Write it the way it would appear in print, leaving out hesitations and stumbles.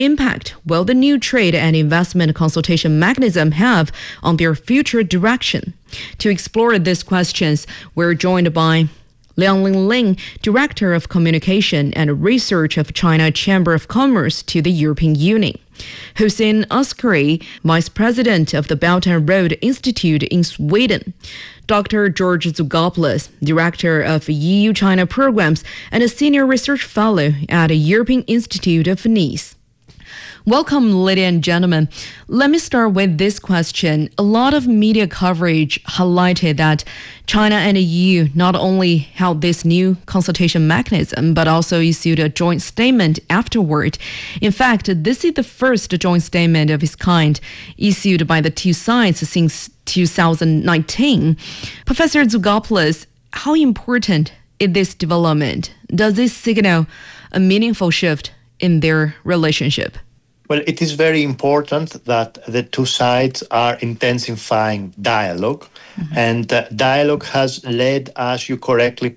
impact will the new trade and investment consultation mechanism have on their future direction? To explore these questions, we're joined by Liang Linling, Director of Communication and Research of China Chamber of Commerce to the European Union; Hussein Askari, Vice President of the Belt and Road Institute in Sweden; Dr. George Zougopoulos, Director of EU-China Programs and a Senior Research Fellow at the European Institute of Nice. Welcome, ladies and gentlemen. Let me start with this question. A lot of media coverage highlighted that China and the EU not only held this new consultation mechanism, but also issued a joint statement afterward. In fact, this is the first joint statement of its kind issued by the two sides since 2019. Professor Zougopoulos, how important is this development? Does this signal a meaningful shift in their relationship? Well, it is very important that the two sides are intensifying dialogue. And dialogue has led, as you correctly